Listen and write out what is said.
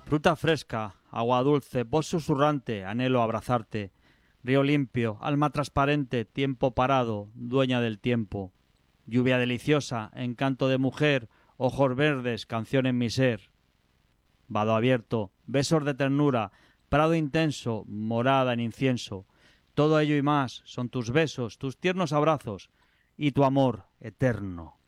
Fruta fresca, agua dulce, voz susurrante, anhelo abrazarte. Río limpio, alma transparente, tiempo parado, dueña del tiempo. Lluvia deliciosa, encanto de mujer, ojos verdes, canción en mi ser. Vado abierto, besos de ternura, prado intenso, morada en incienso. Todo ello y más son tus besos, tus tiernos abrazos y tu amor eterno.